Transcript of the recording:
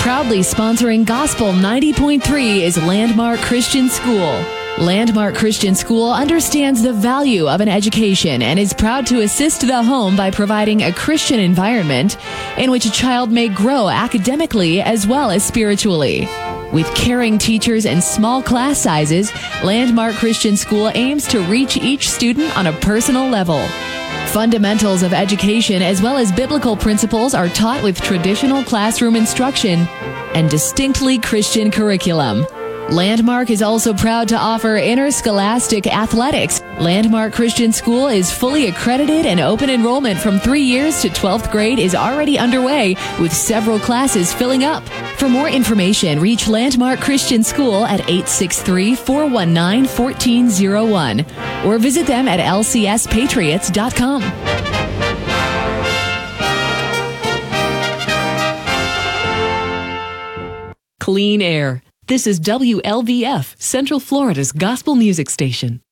Proudly sponsoring Gospel 90.3 is Landmark Christian School. Landmark Christian School understands the value of an education and is proud to assist the home by providing a Christian environment in which a child may grow academically as well as spiritually. With caring teachers and small class sizes, Landmark Christian School aims to reach each student on a personal level. Fundamentals of education as well as biblical principles are taught with traditional classroom instruction and distinctly Christian curriculum. Landmark is also proud to offer interscholastic athletics. Landmark Christian School is fully accredited and open enrollment from 3 years to 12th grade is already underway with several classes filling up. For more information, reach Landmark Christian School at 863-419-1401 or visit them at lcspatriots.com. Clean air. This is WLVF, Central Florida's gospel music station.